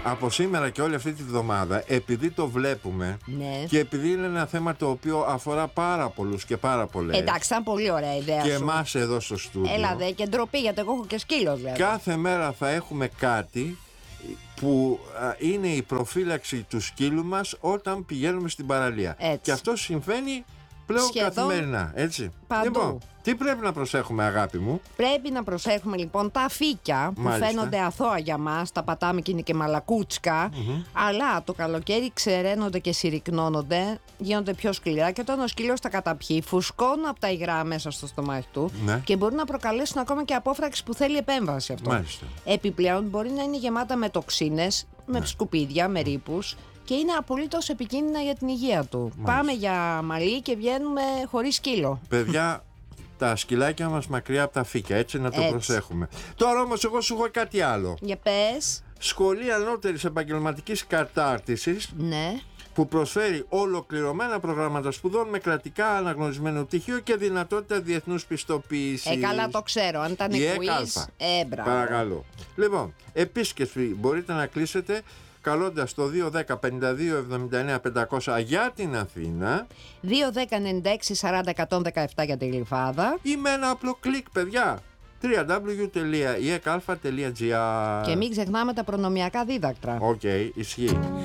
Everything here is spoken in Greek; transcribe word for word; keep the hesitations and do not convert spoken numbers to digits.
από σήμερα και όλη αυτή τη βδομάδα, επειδή το βλέπουμε, ναι, και επειδή είναι ένα θέμα το οποίο αφορά πάρα πολλούς και πάρα πολλές. Εντάξει, ήταν πολύ ωραία ιδέα. Και σου. εμάς εδώ στο στούντιο. Έλα δε, και ντροπή, γιατί εγώ έχω και σκύλο δηλαδή. Κάθε μέρα θα έχουμε κάτι που α, είναι η προφύλαξη του σκύλου μας όταν πηγαίνουμε στην παραλία. Έτσι. Και αυτό συμβαίνει πλέον σχεδόν καθημερινά, έτσι. παντού. Λοιπόν, τι πρέπει να προσέχουμε, αγάπη μου? Πρέπει να προσέχουμε λοιπόν τα φύκια που Μάλιστα. φαίνονται αθώα για μας, τα πατάμε και είναι και μαλακούτσκα, mm-hmm. αλλά το καλοκαίρι ξεραίνονται και συρρυκνώνονται, γίνονται πιο σκληρά και όταν ο σκύλος τα καταπιεί, φουσκώνουν από τα υγρά μέσα στο στομάχι του, ναι, και μπορούν να προκαλέσουν ακόμα και απόφραξη που θέλει επέμβαση αυτό. Μάλιστα. Επιπλέον μπορεί να είναι γεμάτα με τοξίνες, με ναι, σκουπίδια, με ρήπους. Και είναι απολύτως επικίνδυνα για την υγεία του. Μάλιστα. Πάμε για μαλλί και βγαίνουμε χωρίς σκύλο. Παιδιά, τα σκυλάκια μας μακριά από τα φύκια, έτσι να το έτσι. προσέχουμε. Τώρα όμως εγώ σου έχω κάτι άλλο. Για πες. Σχολή Ανώτερης Επαγγελματικής Κατάρτισης, Ναι. που προσφέρει ολοκληρωμένα προγράμματα σπουδών με κρατικά αναγνωρισμένο πτυχίο και δυνατότητα διεθνούς πιστοποίησης. Ε, καλά το ξέρω. Αν ήταν Η quiz, ΕΚΑΛΦΑ. ε, μπράβο. Παρακαλώ. Λοιπόν, επίσκεψη μπορείτε να κλείσετε καλώντας το δύο ένα μηδέν πέντε δύο εβδομήντα εννέα πεντακόσια για την Αθήνα, δύο ένα μηδέν ενενήντα έξι σαράντα εκατόν δεκαεπτά για τη Γλυφάδα, ή με ένα απλό κλικ, παιδιά. double-u double-u double-u τελεία η εκ αλφα τελεία τζι άρ. και μην ξεχνάμε τα προνομιακά δίδακτρα. Οκ, okay, ισχύει.